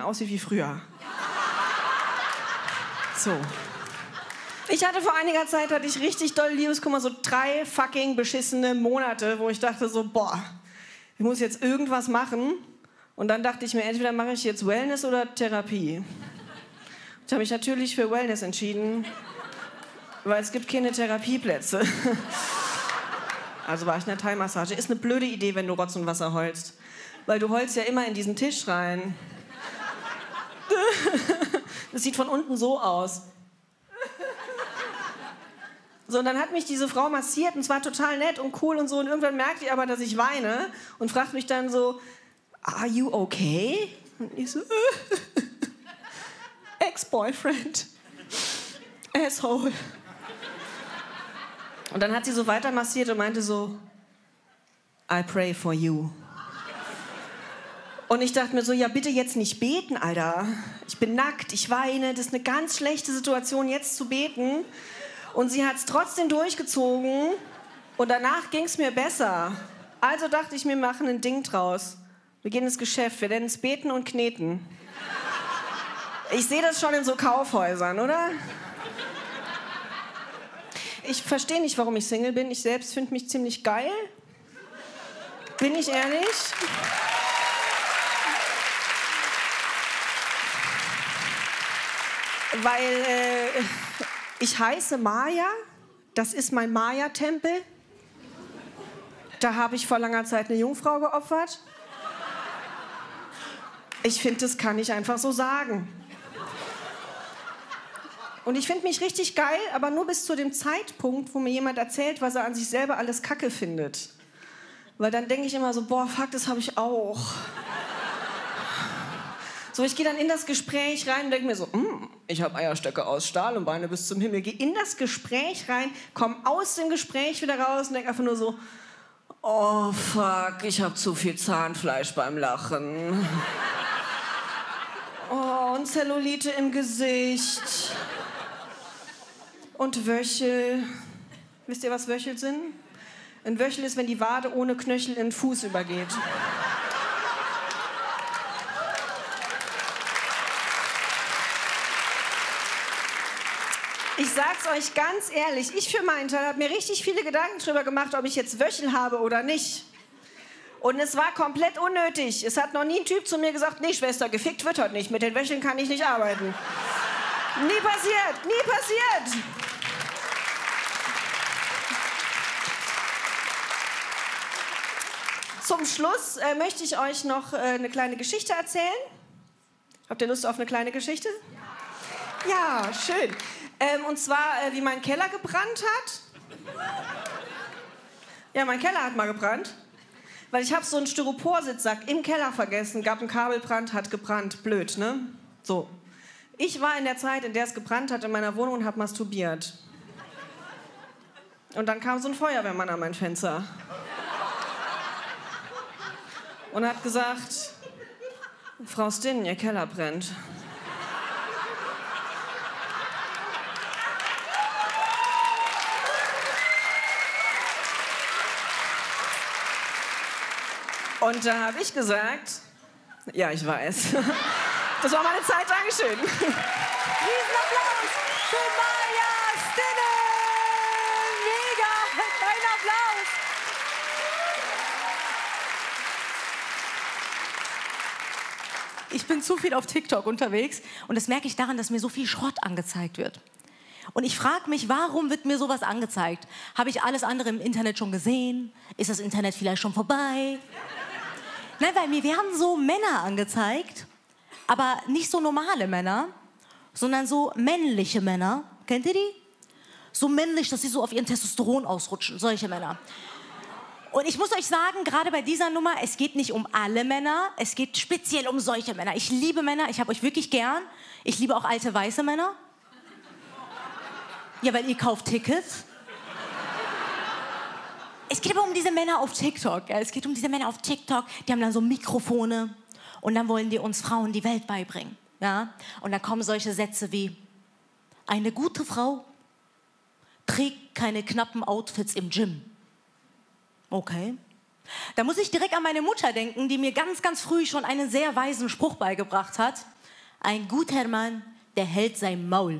aussieht wie früher. So. Ich hatte vor einiger Zeit, hatte ich richtig doll Liebeskummer, so 3 fucking beschissene Monate, wo ich dachte so, boah, ich muss jetzt irgendwas machen. Und dann dachte ich mir, entweder mache ich jetzt Wellness oder Therapie. Ich habe mich natürlich für Wellness entschieden, weil es gibt keine Therapieplätze. Also war ich in der Thai-Massage. Ist eine blöde Idee, wenn du Rotz und Wasser heulst. Weil du heulst ja immer in diesen Tisch rein. Das sieht von unten so aus. So, und dann hat mich diese Frau massiert und es war total nett und cool und so. Und irgendwann merkt die aber, dass ich weine und fragt mich dann so, are you okay? Und ich so, Ex-Boyfriend. Asshole. Und dann hat sie so weiter massiert und meinte so, I pray for you. Und ich dachte mir so, ja bitte jetzt nicht beten, Alter. Ich bin nackt, ich weine, das ist eine ganz schlechte Situation, jetzt zu beten. Und sie hat es trotzdem durchgezogen und danach ging es mir besser. Also dachte ich, wir machen ein Ding draus. Wir gehen ins Geschäft, wir nennen es Beten und Kneten. Ich sehe das schon in so Kaufhäusern, oder? Ich verstehe nicht, warum ich Single bin. Ich selbst finde mich ziemlich geil. Bin ich ehrlich? Weil ich heiße Maya, das ist mein Maya-Tempel. Da habe ich vor langer Zeit eine Jungfrau geopfert. Ich finde, das kann ich einfach so sagen. Und ich finde mich richtig geil, aber nur bis zu dem Zeitpunkt, wo mir jemand erzählt, was er an sich selber alles Kacke findet. Weil dann denke ich immer so, boah, fuck, das habe ich auch. So, ich gehe dann in das Gespräch rein und denke mir so, ich habe Eierstöcke aus Stahl und Beine bis zum Himmel. Gehe in das Gespräch rein, komme aus dem Gespräch wieder raus und denke einfach nur so, oh fuck, ich habe zu viel Zahnfleisch beim Lachen. Oh, und Zellulite im Gesicht. Und Wöchel. Wisst ihr, was Wöchel sind? Ein Wöchel ist, wenn die Wade ohne Knöchel in den Fuß übergeht. Ich sag's euch ganz ehrlich, ich für meinen Teil habe mir richtig viele Gedanken darüber gemacht, ob ich jetzt Wöchel habe oder nicht. Und es war komplett unnötig. Es hat noch nie ein Typ zu mir gesagt, nee, Schwester, gefickt wird heute nicht. Mit den Wöcheln kann ich nicht arbeiten. Nie passiert, nie passiert. Zum Schluss möchte ich euch noch eine kleine Geschichte erzählen. Habt ihr Lust auf eine kleine Geschichte? Ja, schön. Und zwar, wie mein Keller gebrannt hat. Ja, mein Keller hat mal gebrannt. Weil ich habe so einen Styroporsitzsack im Keller vergessen, gab einen Kabelbrand, hat gebrannt. Blöd, ne? So. Ich war in der Zeit, in der es gebrannt hat, in meiner Wohnung und habe masturbiert. Und dann kam so ein Feuerwehrmann an mein Fenster. Und hat gesagt, Frau Stinn, Ihr Keller brennt. Und da habe ich gesagt, ja, ich weiß. Das war meine Zeit, Dankeschön. Riesenapplaus für Maya Stinne! Mega! Ein Applaus! Ich bin zu viel auf TikTok unterwegs und das merke ich daran, dass mir so viel Schrott angezeigt wird. Und ich frage mich, warum wird mir sowas angezeigt? Habe ich alles andere im Internet schon gesehen? Ist das Internet vielleicht schon vorbei? Nein, weil mir werden so Männer angezeigt, aber nicht so normale Männer, sondern so männliche Männer. Kennt ihr die? So männlich, dass sie so auf ihren Testosteron ausrutschen, solche Männer. Und ich muss euch sagen, gerade bei dieser Nummer, es geht nicht um alle Männer, es geht speziell um solche Männer. Ich liebe Männer, ich habe euch wirklich gern. Ich liebe auch alte, weiße Männer. Ja, weil ihr kauft Tickets. Es geht aber um diese Männer auf TikTok. Ja. Es geht um diese Männer auf TikTok, die haben dann so Mikrofone und dann wollen die uns Frauen die Welt beibringen. Ja? Und dann kommen solche Sätze wie, eine gute Frau trägt keine knappen Outfits im Gym. Okay. Da muss ich direkt an meine Mutter denken, die mir ganz, ganz früh schon einen sehr weisen Spruch beigebracht hat. Ein guter Mann, der hält sein Maul.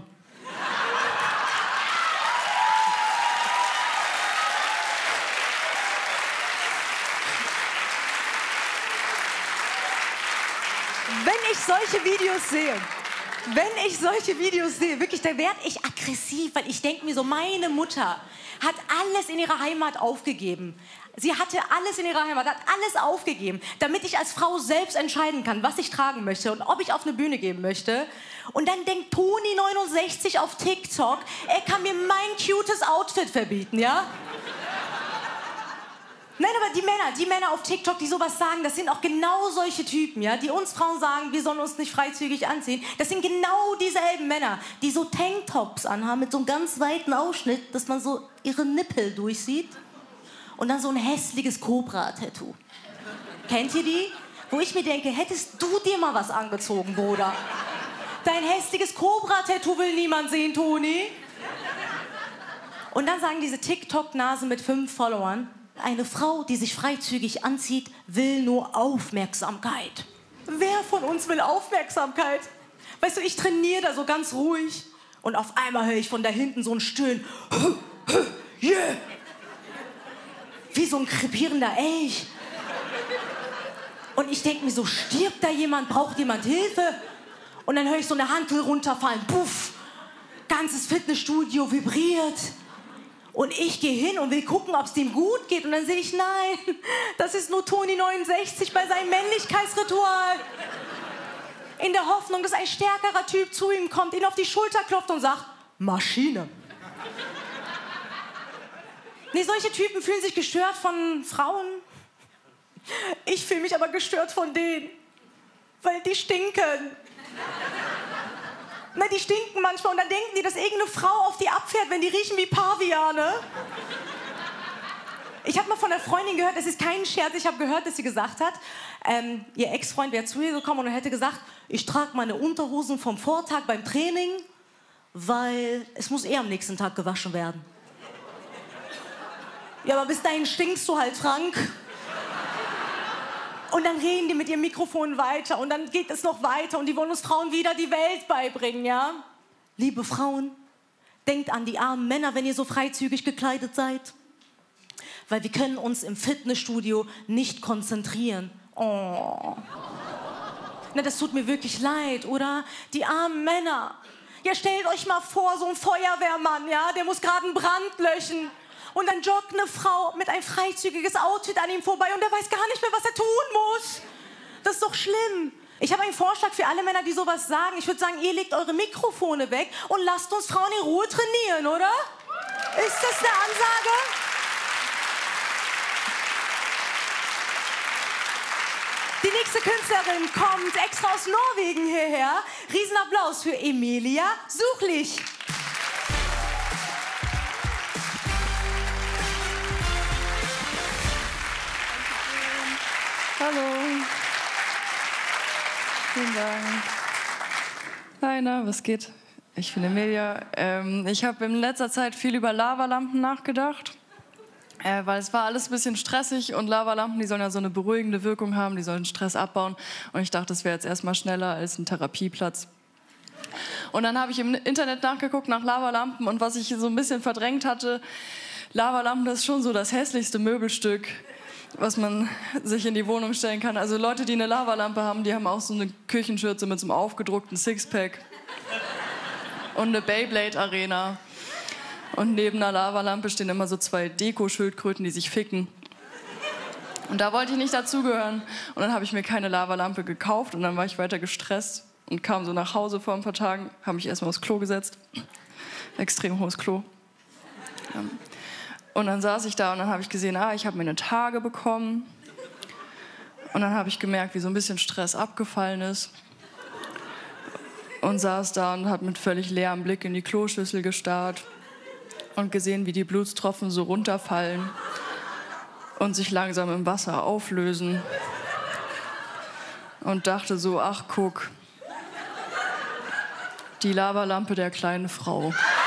Wenn ich solche Videos sehe, wirklich, da werde ich aggressiv, weil ich denke mir so, meine Mutter hat alles in ihrer Heimat aufgegeben. Sie hatte alles in ihrer Heimat, hat alles aufgegeben, damit ich als Frau selbst entscheiden kann, was ich tragen möchte und ob ich auf eine Bühne gehen möchte. Und dann denkt Toni69 auf TikTok, er kann mir mein cutes Outfit verbieten, ja? Nein, aber die Männer auf TikTok, die sowas sagen, das sind auch genau solche Typen, ja, die uns Frauen sagen, wir sollen uns nicht freizügig anziehen. Das sind genau dieselben Männer, die so Tanktops anhaben mit so einem ganz weiten Ausschnitt, dass man so ihre Nippel durchsieht. Und dann so ein hässliches Cobra-Tattoo. Kennt ihr die? Wo ich mir denke, hättest du dir mal was angezogen, Bruder? Dein hässliches Cobra-Tattoo will niemand sehen, Toni. Und dann sagen diese TikTok-Nasen mit 5 Followern, eine Frau, die sich freizügig anzieht, will nur Aufmerksamkeit. Wer von uns will Aufmerksamkeit? Weißt du, ich trainiere da so ganz ruhig und auf einmal höre ich von da hinten so ein Stöhnen. Yeah! Wie so ein krepierender Elch. Und ich denke mir so, stirbt da jemand, braucht jemand Hilfe? Und dann höre ich so eine Hantel runterfallen. Puff! Ganzes Fitnessstudio vibriert. Und ich gehe hin und will gucken, ob es dem gut geht. Und dann sehe ich, nein, das ist nur Toni69 bei seinem Männlichkeitsritual. In der Hoffnung, dass ein stärkerer Typ zu ihm kommt, ihn auf die Schulter klopft und sagt, Maschine. Nee, solche Typen fühlen sich gestört von Frauen. Ich fühle mich aber gestört von denen, weil die stinken. Na, die stinken manchmal und dann denken die, dass irgendeine Frau auf die abfährt, wenn die riechen wie Paviane. Ich habe mal von einer Freundin gehört, es ist kein Scherz, ich habe gehört, dass sie gesagt hat, ihr Ex-Freund wäre zu ihr gekommen und hätte gesagt, ich trage meine Unterhosen vom Vortag beim Training, weil es muss am nächsten Tag gewaschen werden. Ja, aber bis dahin stinkst du halt, Frank. Und dann reden die mit ihrem Mikrofon weiter und dann geht es noch weiter und die wollen uns Frauen wieder die Welt beibringen, ja? Liebe Frauen, denkt an die armen Männer, wenn ihr so freizügig gekleidet seid. Weil wir können uns im Fitnessstudio nicht konzentrieren. Oh. Na, das tut mir wirklich leid, oder? Die armen Männer. Ja, stellt euch mal vor, so ein Feuerwehrmann, ja? Der muss gerade einen Brand löschen. Und dann joggt eine Frau mit ein freizügiges Outfit an ihm vorbei und er weiß gar nicht mehr, was er tun muss. Das ist doch schlimm. Ich habe einen Vorschlag für alle Männer, die sowas sagen. Ich würde sagen, ihr legt eure Mikrofone weg und lasst uns Frauen in Ruhe trainieren, oder? Ist das eine Ansage? Die nächste Künstlerin kommt extra aus Norwegen hierher. Riesenapplaus für Emilia Suchlich. Hallo. Vielen Dank. Hi, na, was geht? Ich bin Emilia. Ich habe in letzter Zeit viel über Lavalampen nachgedacht, weil es war alles ein bisschen stressig und Lavalampen, die sollen ja so eine beruhigende Wirkung haben, die sollen Stress abbauen. Und ich dachte, das wäre jetzt erstmal schneller als ein Therapieplatz. Und dann habe ich im Internet nachgeguckt nach Lavalampen und was ich so ein bisschen verdrängt hatte, Lavalampen, das ist schon so das hässlichste Möbelstück, was man sich in die Wohnung stellen kann. Also Leute, die eine Lavalampe haben, die haben auch so eine Küchenschürze mit so einem aufgedruckten Sixpack und eine Beyblade-Arena. Und neben einer Lavalampe stehen immer so 2 Deko-Schildkröten, die sich ficken. Und da wollte ich nicht dazugehören. Und dann habe ich mir keine Lavalampe gekauft und dann war ich weiter gestresst und kam so nach Hause vor ein paar Tagen, habe mich erstmal aufs Klo gesetzt. Extrem hohes Klo. Und dann saß ich da und dann habe ich gesehen, ich habe mir eine Tage bekommen. Und dann habe ich gemerkt, wie so ein bisschen Stress abgefallen ist. Und saß da und habe mit völlig leerem Blick in die Kloschüssel gestarrt und gesehen, wie die Blutstropfen so runterfallen und sich langsam im Wasser auflösen. Und dachte so, ach guck, die Lavalampe der kleinen Frau.